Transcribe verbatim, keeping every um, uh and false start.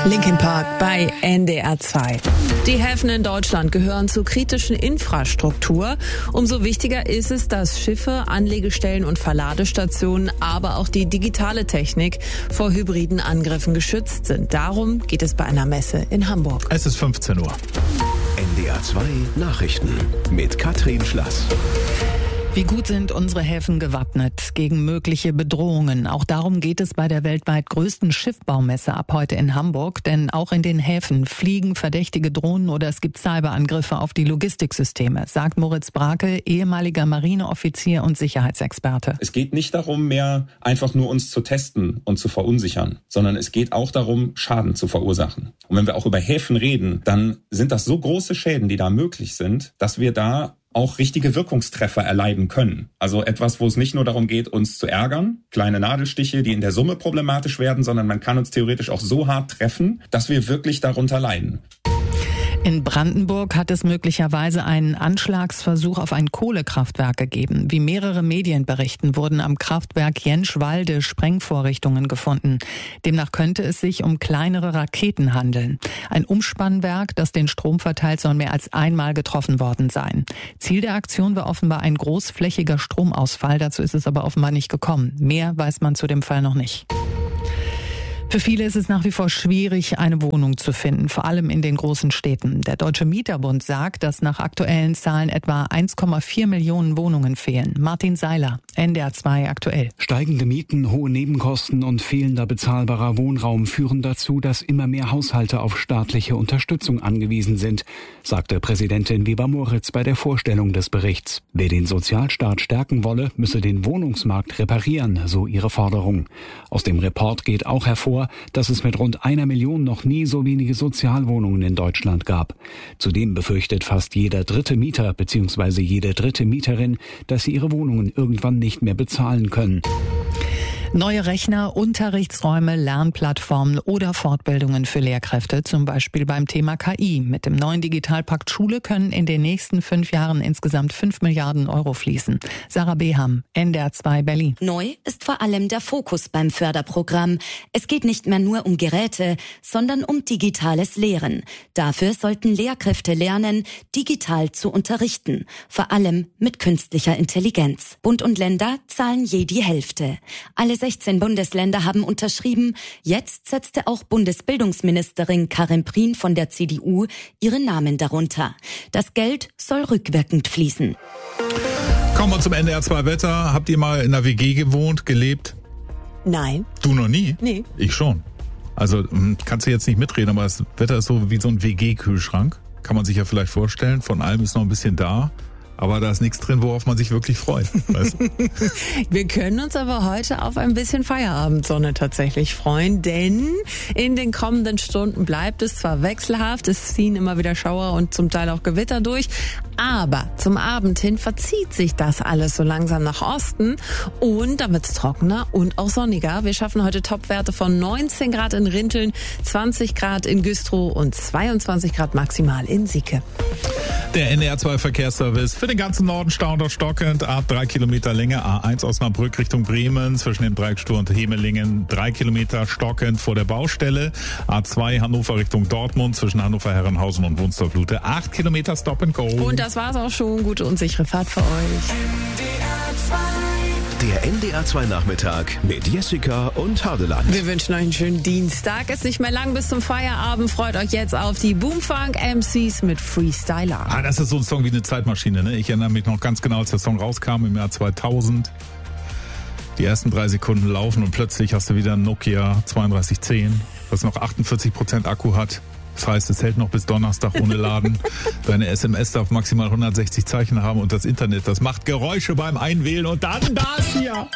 Linkin Park bei N D R zwei. Die Häfen in Deutschland gehören zur kritischen Infrastruktur. Umso wichtiger ist es, dass Schiffe, Anlegestellen und Verladestationen, aber auch die digitale Technik vor hybriden Angriffen geschützt sind. Darum geht es bei einer Messe in Hamburg. Es ist fünfzehn Uhr. N D R zwei Nachrichten mit Katrin Schlass. Wie gut sind unsere Häfen gewappnet gegen mögliche Bedrohungen? Auch darum geht es bei der weltweit größten Schiffbaumesse ab heute in Hamburg. Denn auch in den Häfen fliegen verdächtige Drohnen oder es gibt Cyberangriffe auf die Logistiksysteme, sagt Moritz Brake, ehemaliger Marineoffizier und Sicherheitsexperte. Es geht nicht darum, mehr einfach nur uns zu testen und zu verunsichern, sondern es geht auch darum, Schaden zu verursachen. Und wenn wir auch über Häfen reden, dann sind das so große Schäden, die da möglich sind, dass wir da auch richtige Wirkungstreffer erleiden können. Also etwas, wo es nicht nur darum geht, uns zu ärgern, kleine Nadelstiche, die in der Summe problematisch werden, sondern man kann uns theoretisch auch so hart treffen, dass wir wirklich darunter leiden. In Brandenburg hat es möglicherweise einen Anschlagsversuch auf ein Kohlekraftwerk gegeben. Wie mehrere Medien berichten, wurden am Kraftwerk Jentschwalde Sprengvorrichtungen gefunden. Demnach könnte es sich um kleinere Raketen handeln. Ein Umspannwerk, das den Strom verteilt, soll mehr als einmal getroffen worden sein. Ziel der Aktion war offenbar ein großflächiger Stromausfall. Dazu ist es aber offenbar nicht gekommen. Mehr weiß man zu dem Fall noch nicht. Für viele ist es nach wie vor schwierig, eine Wohnung zu finden, vor allem in den großen Städten. Der Deutsche Mieterbund sagt, dass nach aktuellen Zahlen etwa eins Komma vier Millionen Wohnungen fehlen. Martin Seiler, N D R zwei aktuell. Steigende Mieten, hohe Nebenkosten und fehlender bezahlbarer Wohnraum führen dazu, dass immer mehr Haushalte auf staatliche Unterstützung angewiesen sind, sagte Präsidentin Weber-Moritz bei der Vorstellung des Berichts. Wer den Sozialstaat stärken wolle, müsse den Wohnungsmarkt reparieren, so ihre Forderung. Aus dem Report geht auch hervor, dass es mit rund einer Million noch nie so wenige Sozialwohnungen in Deutschland gab. Zudem befürchtet fast jeder dritte Mieter bzw. jede dritte Mieterin, dass sie ihre Wohnungen irgendwann nicht mehr bezahlen können. Neue Rechner, Unterrichtsräume, Lernplattformen oder Fortbildungen für Lehrkräfte, zum Beispiel beim Thema K I. Mit dem neuen Digitalpakt Schule können in den nächsten fünf Jahren insgesamt fünf Milliarden Euro fließen. Sarah Beham, N D R zwei Berlin. Neu ist vor allem der Fokus beim Förderprogramm. Es geht nicht mehr nur um Geräte, sondern um digitales Lehren. Dafür sollten Lehrkräfte lernen, digital zu unterrichten, vor allem mit künstlicher Intelligenz. Bund und Länder zahlen je die Hälfte. Alle sechzehn Bundesländer haben unterschrieben. Jetzt setzte auch Bundesbildungsministerin Karin Prien von der C D U ihren Namen darunter. Das Geld soll rückwirkend fließen. Kommen wir zum N D R zwei Wetter. Habt ihr mal in einer W G gewohnt, gelebt? Nein. Du noch nie? Nee. Ich schon. Also kannst du jetzt nicht mitreden, aber das Wetter ist so wie so ein W G-Kühlschrank. Kann man sich ja vielleicht vorstellen. Von allem ist noch ein bisschen da. Aber da ist nichts drin, worauf man sich wirklich freut. Weißt du? Wir können uns aber heute auf ein bisschen Feierabendsonne tatsächlich freuen, denn in den kommenden Stunden bleibt es zwar wechselhaft, es ziehen immer wieder Schauer und zum Teil auch Gewitter durch, aber zum Abend hin verzieht sich das alles so langsam nach Osten und dann wird's trockener und auch sonniger. Wir schaffen heute Topwerte von neunzehn Grad in Rinteln, zwanzig Grad in Güstrow und zweiundzwanzig Grad maximal in Sieke. Der N D R zwei Verkehrsservice für den ganzen Norden stauend und stockend ab drei Kilometer Länge. A eins Osnabrück Richtung Bremen zwischen dem Dreieckstor und Hemelingen drei Kilometer stockend vor der Baustelle. A zwei Hannover Richtung Dortmund zwischen Hannover Herrenhausen und Wunstorf-Lute acht Kilometer Stop and Go. Und das war's auch schon. Gute und sichere Fahrt für euch. Der N D R zwei Nachmittag mit Jessica und Hardeland. Wir wünschen euch einen schönen Dienstag. Ist nicht mehr lang bis zum Feierabend. Freut euch jetzt auf die Boomfunk M Cs mit Freestyler. Ah, das ist so ein Song wie eine Zeitmaschine, ne? Ich erinnere mich noch ganz genau, als der Song rauskam im Jahr zweitausend. Die ersten drei Sekunden laufen und plötzlich hast du wieder ein Nokia zweiunddreißig zehn, was noch achtundvierzig Prozent Akku hat. Das heißt, es hält noch bis Donnerstag ohne Laden. Deine S M S darf maximal hundertsechzig Zeichen haben und das Internet, das macht Geräusche beim Einwählen und dann das hier.